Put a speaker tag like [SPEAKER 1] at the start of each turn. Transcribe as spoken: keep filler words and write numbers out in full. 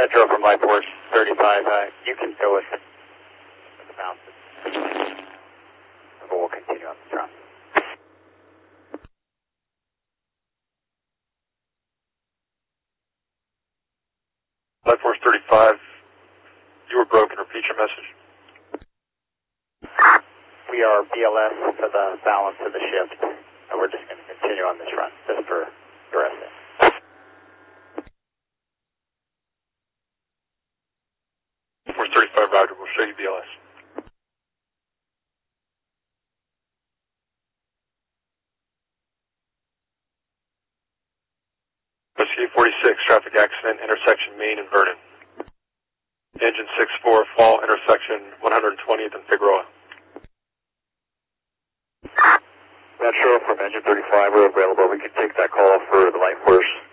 [SPEAKER 1] Metro from Light Force thirty-five, uh, you can go with the bounces. But we'll continue on this run.
[SPEAKER 2] Light Force thirty-five, you were broken. Repeat your message.
[SPEAKER 1] We are B L S for the balance of the shift, and we're just going to continue on this run, just for your essay.
[SPEAKER 2] Force thirty-five, Roger. We'll show you B L S. Rescue forty-six, traffic accident, intersection Main and Vernon. Engine six four, fall, intersection one hundred twentieth and Figueroa.
[SPEAKER 1] Metro from engine thirty-five, we're available. We can take that call for the Light Force.